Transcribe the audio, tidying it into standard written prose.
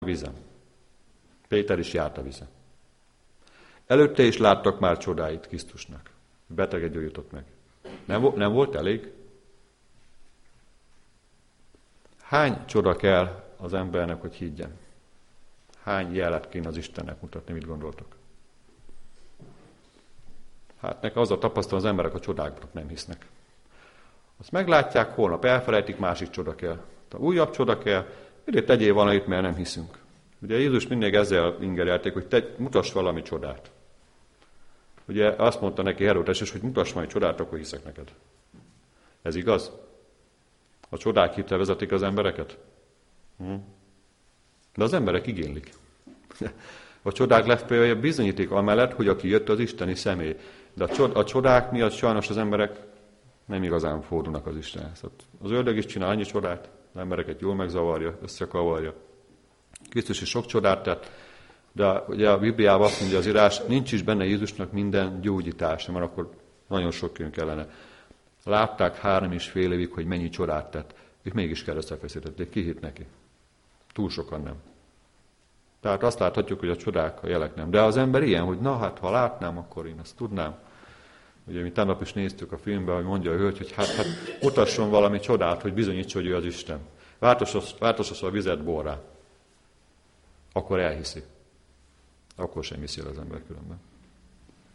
vízen. Péter is járt a vízen. Előtte is láttak már csodáit Krisztusnak. Beteget gyógyított meg. Nem volt elég? Hány csoda kell az embernek, hogy higgyen? Hány jelet kéne az Istennek mutatni, mit gondoltok? Hát nekem az a tapasztalat, az emberek a csodákban nem hisznek. Azt meglátják, holnap elfelejtik, másik csoda kell. Újabb csoda kell, miért tegyél valamit, mert nem hiszünk. Ugye Jézus mindig ezzel ingerelték, hogy mutass valami csodát. Ugye azt mondta neki Heródes is, hogy mutass valami csodát, akkor hiszek neked. Ez igaz? A csodák hittel vezetik az embereket? De az emberek igénylik. A csodák legfeljebb bizonyíték amellett, hogy aki jött, az isteni személy. De a csodák miatt sajnos az emberek nem igazán fordulnak az Istenhez. Az ördög is csinál annyi csodát, az embereket jól megzavarja, összekavarja. Krisztus is sok csodát tett, de ugye a Bibliában azt mondja az írás, nincs is benne Jézusnak minden gyógyítása, mert akkor nagyon sok könyv kellene. Látták 3,5 évig, hogy mennyi csodát tett, és mégis keresztre feszítették. Ki hitt neki? Túl sokan nem. Tehát azt láthatjuk, hogy a csodák, a jelek nem. De az ember ilyen, hogy na hát, ha látnám, akkor én azt tudnám. Ugye mi tegnap is néztük a filmben, hogy mondja a hölgy, hogy hát mutasson valami csodát, hogy bizonyítsa, hogy ő az Isten. Változtasson a vizet borrá. Akkor elhiszi. Akkor sem hiszi el az ember különben.